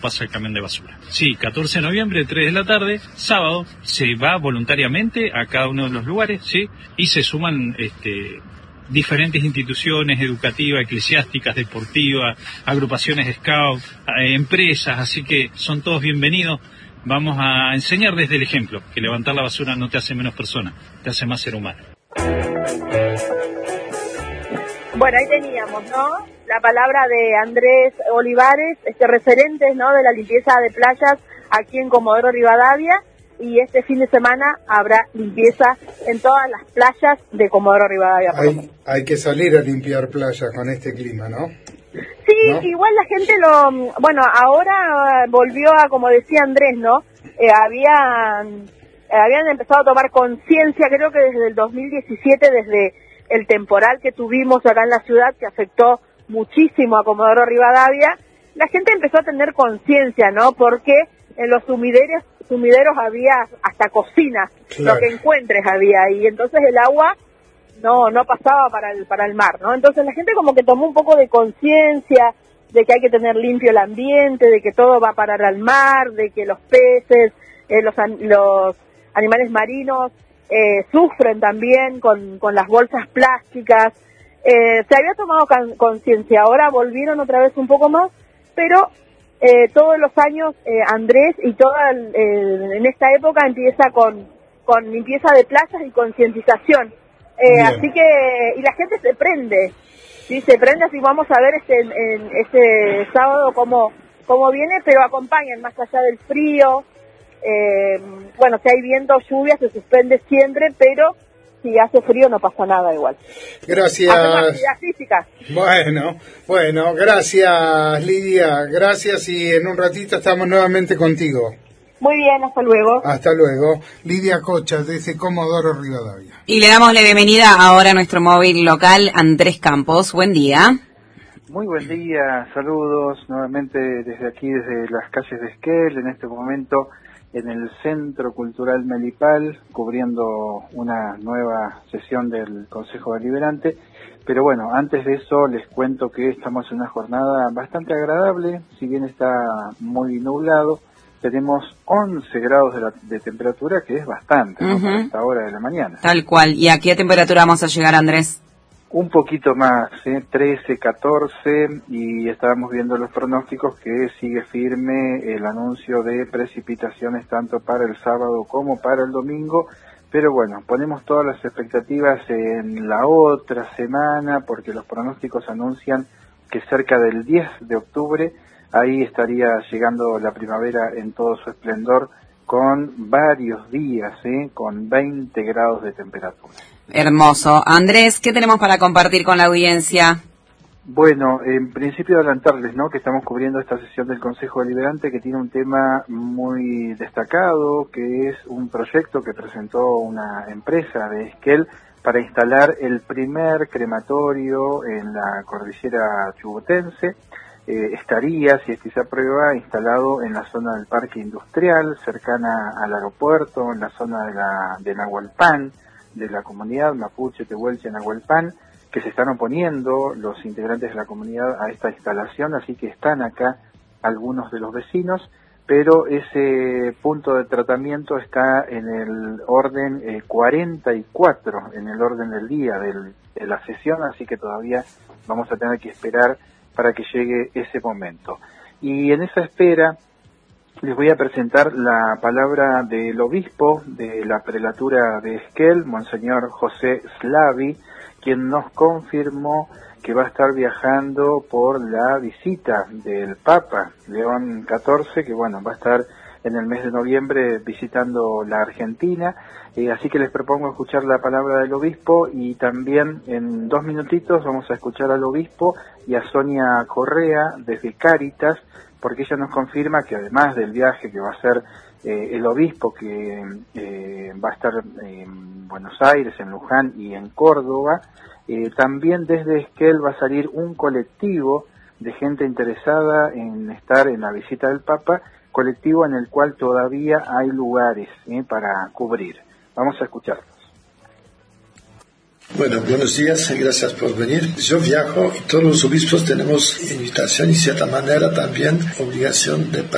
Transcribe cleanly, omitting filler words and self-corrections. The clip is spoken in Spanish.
pasa el camión de basura. Sí, 14 de noviembre, 3 de la tarde, sábado, se va voluntariamente a cada uno de los lugares, ¿sí? Y se suman diferentes instituciones educativas, eclesiásticas, deportivas, agrupaciones de scout, empresas, así que son todos bienvenidos. Vamos a enseñar desde el ejemplo, que levantar la basura no te hace menos persona, te hace más ser humano. Bueno, ahí teníamos, ¿no?, la palabra de Andrés Olivares, referentes, ¿no?, de la limpieza de playas aquí en Comodoro Rivadavia, y este fin de semana habrá limpieza en todas las playas de Comodoro Rivadavia. Hay que salir a limpiar playas con este clima, ¿no? Sí, ¿no? Igual la gente bueno, ahora volvió a, como decía Andrés, ¿no? Habían empezado a tomar conciencia, creo que desde el 2017, desde el temporal que tuvimos acá en la ciudad, que afectó muchísimo a Comodoro Rivadavia, la gente empezó a tener conciencia, ¿no? Porque en los sumideros había hasta cocina, claro, lo que encuentres había, y entonces el agua no pasaba para el mar, ¿no? Entonces la gente como que tomó un poco de conciencia de que hay que tener limpio el ambiente, de que todo va a parar al mar, de que los peces, los animales marinos sufren también con las bolsas plásticas. Se había tomado conciencia, ahora volvieron otra vez un poco más, pero todos los años Andrés y en esta época empieza con limpieza de playas y concientización. Así que, y la gente se prende, ¿sí? Se prende, así vamos a ver este sábado cómo viene, pero acompañan más allá del frío. Bueno, si hay viento o lluvia se suspende siempre, pero si hace frío no pasa nada igual. Gracias. Hace más actividad física. Bueno, gracias Lidia, gracias, y en un ratito estamos nuevamente contigo. Muy bien, hasta luego. Hasta luego. Lidia Cocha, desde Comodoro Rivadavia. Y le damos la bienvenida ahora a nuestro móvil local, Andrés Campos. Buen día. Muy buen día, saludos nuevamente desde aquí, desde las calles de Esquel, en este momento en el Centro Cultural Melipal, cubriendo una nueva sesión del Consejo Deliberante. Pero bueno, antes de eso les cuento que estamos en una jornada bastante agradable, si bien está muy nublado. Tenemos 11 grados de temperatura, que es bastante, ¿no? Para esta hora de la mañana. Tal cual. ¿Y a qué temperatura vamos a llegar, Andrés? Un poquito más, 13, 14, y estábamos viendo los pronósticos que sigue firme el anuncio de precipitaciones tanto para el sábado como para el domingo. Pero bueno, ponemos todas las expectativas en la otra semana, porque los pronósticos anuncian que cerca del 10 de octubre ahí estaría llegando la primavera en todo su esplendor, con varios días, con 20 grados de temperatura. Hermoso. Andrés, ¿qué tenemos para compartir con la audiencia? Bueno, en principio adelantarles, ¿no?, que estamos cubriendo esta sesión del Consejo Deliberante, que tiene un tema muy destacado, que es un proyecto que presentó una empresa de Esquel para instalar el primer crematorio en la cordillera chubutense. Estaría, si es que se aprueba, instalado en la zona del parque industrial, cercana al aeropuerto, en la zona de Nahualpan, de la comunidad mapuche tehuelche Nahualpan, que se están oponiendo los integrantes de la comunidad a esta instalación, así que están acá algunos de los vecinos, pero ese punto de tratamiento está en el orden 44, en el orden del día de la sesión, así que todavía vamos a tener que esperar para que llegue ese momento. Y en esa espera les voy a presentar la palabra del obispo de la prelatura de Esquel, Monseñor José Slavi, quien nos confirmó que va a estar viajando por la visita del Papa León XIV, que bueno, va a estar en el mes de noviembre visitando la Argentina, así que les propongo escuchar la palabra del obispo, y también en 2 minutitos vamos a escuchar al obispo y a Sonia Correa desde Cáritas, porque ella nos confirma que además del viaje que va a hacer el obispo, que va a estar en Buenos Aires, en Luján y en Córdoba, también desde Esquel va a salir un colectivo de gente interesada en estar en la visita del Papa, colectivo en el cual todavía hay lugares para cubrir. Vamos a escucharlos. Bueno, buenos días, gracias por venir. Yo viajo y todos los obispos tenemos invitación y de cierta manera también obligación de